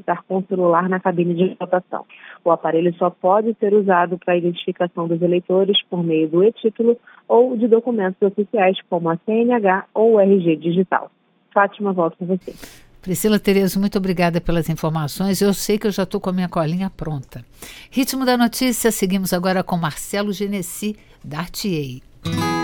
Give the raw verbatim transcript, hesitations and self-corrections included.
estar com o celular na cabine de votação. O aparelho só pode ser usado para a identificação dos eleitores por meio do e-título ou de documentos oficiais como a C N H ou o R G digital. Fátima, volto com você. Priscila Terezo, muito obrigada pelas informações. Eu sei que eu já estou com a minha colinha pronta. Ritmo da notícia, seguimos agora com Marcelo Genesi, da R T A.